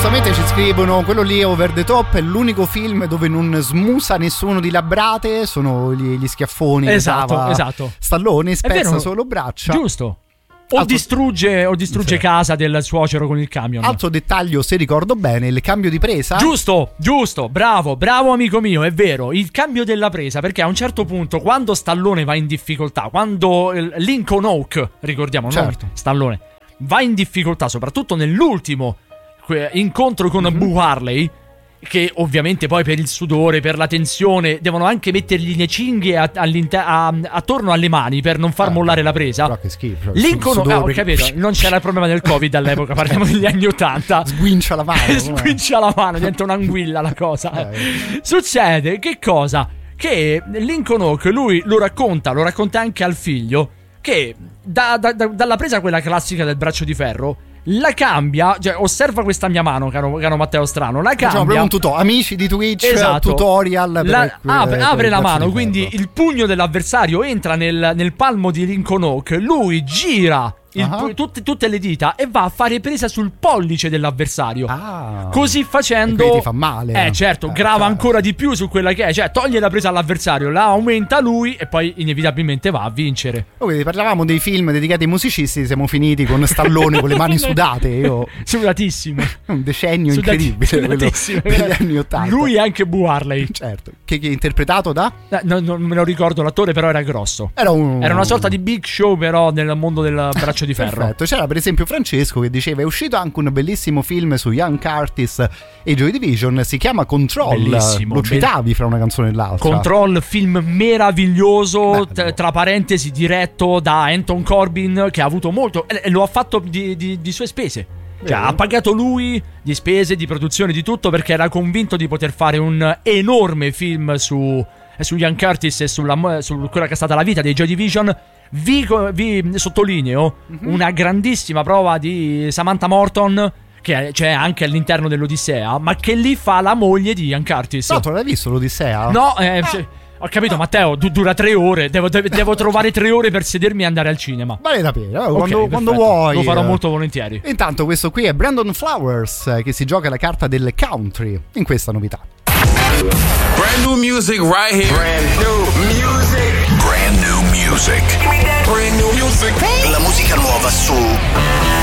giustamente ci scrivono: quello lì, Over the Top, è l'unico film dove non smusa nessuno di labrate, sono gli schiaffoni. Esatto. Stallone spezza solo braccia. Giusto. O distrugge casa del suocero con il camion. Altro dettaglio, se ricordo bene, il cambio di presa. Giusto, bravo amico mio, è vero, il cambio della presa, perché a un certo punto, quando Stallone va in difficoltà, quando Lincoln Oak, ricordiamo, certo, no? Stallone va in difficoltà, soprattutto nell'ultimo incontro con Boo Harley, che ovviamente poi per il sudore, per la tensione, devono anche mettergli le cinghie attorno alle mani per non far mollare la presa. Però che schifo. Lincoln, ho capito, non c'era il problema del Covid all'epoca, parliamo degli anni 80. Sguincia la mano. Diventa un'anguilla la cosa. Succede che cosa? Che Lincoln Oak, lui lo racconta anche al figlio, che dalla presa quella classica del braccio di ferro, la cambia, cioè osserva questa mia mano, caro Matteo Strano, la cambia. Facciamo un amici di Twitch, esatto, tutorial apre la mano, quindi il pugno dell'avversario entra nel palmo di Lincoln Oak, lui gira tutte le dita e va a fare presa sul pollice dell'avversario. Così facendo, ti fa male. Certo, grava ancora di più su quella che è, cioè toglie la presa all'avversario, la aumenta lui e poi inevitabilmente va a vincere. Quindi parlavamo dei film dedicati ai musicisti, siamo finiti con Stallone con le mani sudate. Sudatissimo. Un decennio incredibile quello degli anni 80. Lui e anche Boo Harley. Certo. Che è interpretato da? Non me lo ricordo l'attore, però era grosso. Era una sorta di Big Show, però nel mondo del braccio di ferro. Perfetto. C'era per esempio Francesco che diceva: è uscito anche un bellissimo film su Young Curtis e Joy Division, si chiama Control. Bellissimo, lo citavi fra una canzone e l'altra. Control, film meraviglioso, tra parentesi diretto da Anton Corbin, che ha avuto molto, e lo ha fatto di sue spese. Cioè, ha pagato lui di spese, di produzione, di tutto, perché era convinto di poter fare un enorme film su Young Curtis e su quella che è stata la vita dei Joy Division. Vi sottolineo una grandissima prova di Samantha Morton, che c'è anche all'interno dell'Odissea, ma che lì fa la moglie di Ian Curtis. No, tu l'hai visto l'Odissea? No, ho capito, Matteo, dura 3 ore. Devo trovare 3 ore per sedermi e andare al cinema. Vale la pena, quando vuoi. Lo farò molto volentieri. Intanto questo qui è Brandon Flowers, che si gioca la carta del country in questa novità. Brand new music right here. Brand new music. Brand new music. Brand new music. La musica nuova su